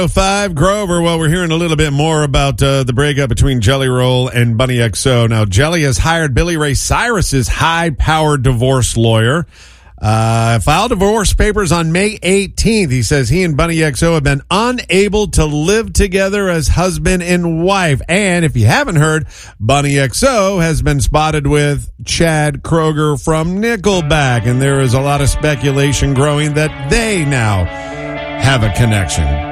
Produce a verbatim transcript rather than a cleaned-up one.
Five Grover. Well, we're hearing a little bit more about uh, the breakup between Jelly Roll and Bunny X O. Now, Jelly has hired Billy Ray Cyrus's high-powered divorce lawyer. Uh, filed divorce papers on May eighteenth. He says he and Bunny X O have been unable to live together as husband and wife. And if you haven't heard, Bunny X O has been spotted with Chad Kroeger from Nickelback. And there is a lot of speculation growing that they now have a connection.